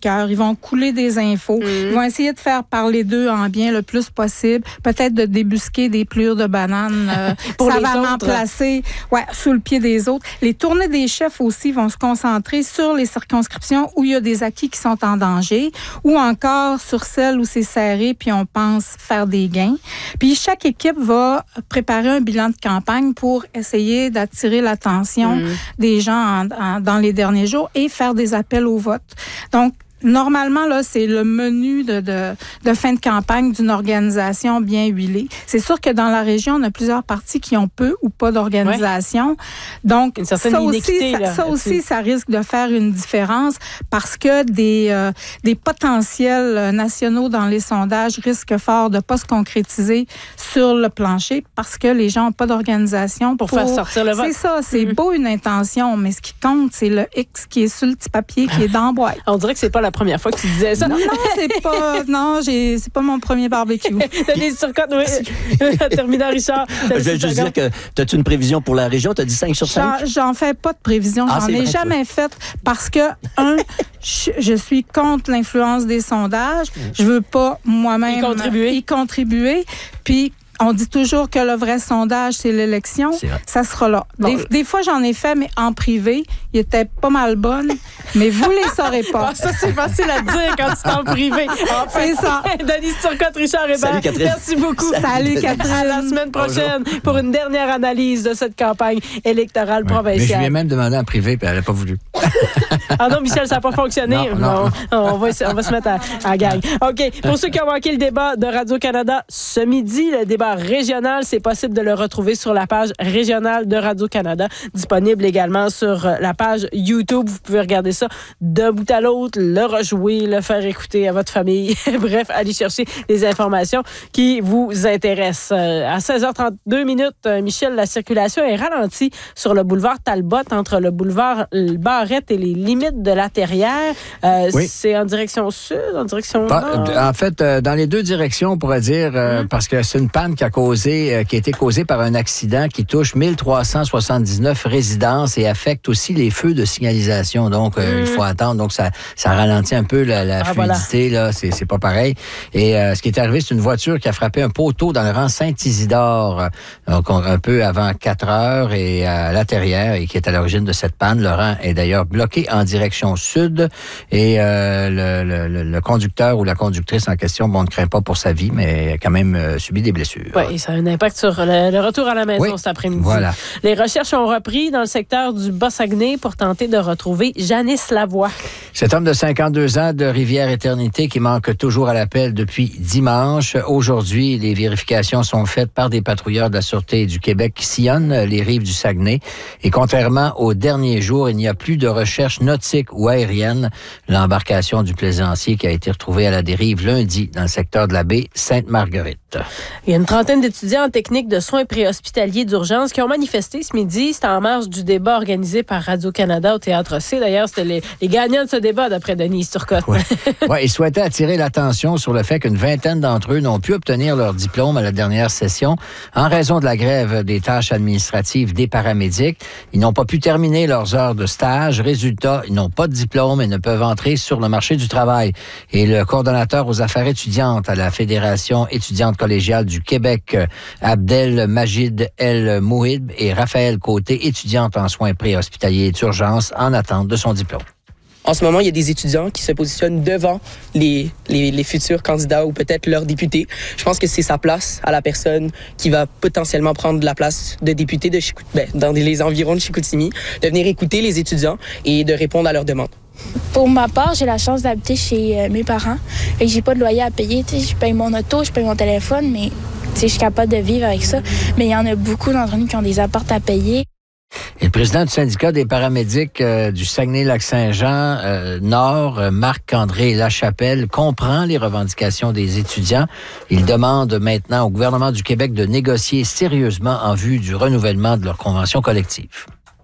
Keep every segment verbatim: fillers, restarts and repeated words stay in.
chroniqueurs, ils vont couler des infos, mmh. ils vont essayer de faire parler d'eux en bien le plus possible, peut-être de débusquer des plures de bananes euh, savamment placées ouais, sous le pied des autres. Les tournées des chefs aussi vont se concentrer sur les circonscriptions où il y a des acquis qui sont en danger ou encore sur celles où c'est serré puis on pense faire des gains. Puis chaque équipe va préparer un bilan de campagne pour essayer d'attirer l'attention mmh. des gens en, en, dans les derniers jours et faire des appels au vote. Donc, normalement, là, c'est le menu de, de, de fin de campagne d'une organisation bien huilée. C'est sûr que dans la région, on a plusieurs partis qui ont peu ou pas d'organisation. Ouais. Donc, une certaine ça inéquité, aussi, là, ça, ça aussi, ça risque de faire une différence parce que des, euh, des potentiels nationaux dans les sondages risquent fort de ne pas se concrétiser sur le plancher parce que les gens n'ont pas d'organisation. Pour, pour faire sortir le vote. C'est ça, c'est mm-hmm. beau une intention, mais ce qui compte, c'est le X qui est sur le petit papier qui est dans la boîte. On dirait que c'est pas la première fois que tu disais ça. Non, non, c'est pas, non, j'ai, c'est pas mon premier barbecue. Denise Turcotte, oui. Terminant, Richard. Je veux juste dire que, as-tu une prévision pour la région? Tu as dit cinq sur cinq? J'en, j'en fais pas de prévision. Ah, j'en ai jamais faite parce que, un, je, je suis contre l'influence des sondages. Je veux pas moi-même y contribuer. y contribuer. Puis, on dit toujours que le vrai sondage, c'est l'élection. C'est ça sera là. Des, bon. des fois, j'en ai fait, mais en privé. Il était pas mal bonne, mais vous les saurez pas. Ah, ça, c'est facile à dire quand tu es en privé. Enfin, c'est ça. Denise Turcotte, Richard Hébert. Salut, Catherine. Merci beaucoup. Salut, Salut Catherine. À la semaine prochaine Bonjour. Pour une dernière analyse de cette campagne électorale ouais, provinciale. Mais je lui ai même demandé en privé, puis elle n'a pas voulu. Ah non, Michel, ça n'a pas fonctionné. Non, non, non. On, on, va, on va se mettre à, à gang. OK. Pour ceux qui ont manqué le débat de Radio-Canada ce midi, le débat régional, c'est possible de le retrouver sur la page régionale de Radio-Canada, disponible également sur la page YouTube. Vous pouvez regarder ça d'un bout à l'autre, le rejouer, le faire écouter à votre famille. Bref, allez chercher les informations qui vous intéressent. À seize heures trente-deux minutes, Michel, la circulation est ralentie sur le boulevard Talbot entre le boulevard Barrette et les limites de la Terrière. Euh, oui. C'est en direction sud, en direction nord? En fait, dans les deux directions, on pourrait dire, euh, mmh. parce que c'est une panne qui a causé, euh, qui a été causée par un accident qui touche mille trois cent soixante-dix-neuf résidences et affecte aussi les feux de signalisation. Donc, euh, mmh. il faut attendre. Donc, ça, ça ralentit un peu la, la ah, fluidité. Voilà. Là, c'est, c'est pas pareil. Et euh, ce qui est arrivé, c'est une voiture qui a frappé un poteau dans le rang Saint-Isidore, donc un peu avant quatre heures et à la Terrière, et qui est à l'origine de cette panne. Le rang est d'ailleurs bloqué en direction sud. Et euh, le, le, le conducteur ou la conductrice en question, bon, on ne craint pas pour sa vie, mais a quand même euh, subi des blessures. Oui, ça a un impact sur le, le retour à la maison oui, cet après-midi. Voilà. Les recherches ont repris dans le secteur du Bas-Saguenay pour tenter de retrouver Janice Lavoie. Cet homme de cinquante-deux ans de Rivière-Éternité qui manque toujours à l'appel depuis dimanche. Aujourd'hui, les vérifications sont faites par des patrouilleurs de la Sûreté du Québec qui sillonnent les rives du Saguenay. Et contrairement aux derniers jours, il n'y a plus de recherche nautique ou aérienne. L'embarcation du plaisancier qui a été retrouvée à la dérive lundi dans le secteur de la baie Sainte-Marguerite. Il y a une trentaine d'étudiants en technique de soins préhospitaliers d'urgence qui ont manifesté ce midi. C'était en marge du débat organisé par Radio-Canada au Théâtre C. D'ailleurs, c'était les, les gagnants de ce débat, d'après Denise Turcotte. Oui, ouais, ils souhaitaient attirer l'attention sur le fait qu'une vingtaine d'entre eux n'ont pu obtenir leur diplôme à la dernière session en raison de la grève des tâches administratives des paramédics. Ils n'ont pas pu terminer leurs heures de stage. Résultat, ils n'ont pas de diplôme et ne peuvent entrer sur le marché du travail. Et le coordonnateur aux affaires étudiantes à la Fédération étudiante collégiale du Québec, Abdel Majid El Mouhib, et Raphaël Côté, étudiante en soins préhospitaliers d'urgence en attente de son diplôme. En ce moment, il y a des étudiants qui se positionnent devant les, les, les futurs candidats ou peut-être leurs députés. Je pense que c'est sa place à la personne qui va potentiellement prendre la place de député de Chicout- ben, dans les environs de Chicoutimi, de venir écouter les étudiants et de répondre à leurs demandes. Pour ma part, j'ai la chance d'habiter chez euh, mes parents et j'ai pas de loyer à payer. T'sais, je paye mon auto, je paye mon téléphone, mais je suis capable de vivre avec ça. Mais il y en a beaucoup d'entre nous qui ont des apparts à payer. Et le président du syndicat des paramédics euh, du Saguenay-Lac-Saint-Jean euh, Nord, euh, Marc-André Lachapelle, comprend les revendications des étudiants. Il demande maintenant au gouvernement du Québec de négocier sérieusement en vue du renouvellement de leur convention collective.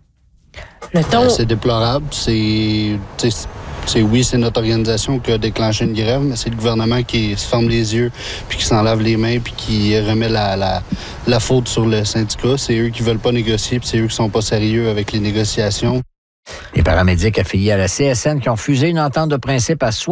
Le ton... euh, c'est déplorable. C'est, c'est oui, c'est notre organisation qui a déclenché une grève, mais c'est le gouvernement qui se ferme les yeux, puis qui s'en lave les mains, puis qui remet la, la, la faute sur le syndicat. C'est eux qui veulent pas négocier, puis c'est eux qui sont pas sérieux avec les négociations. Les paramédics affiliés à la C S N qui ont fusé une entente de principe à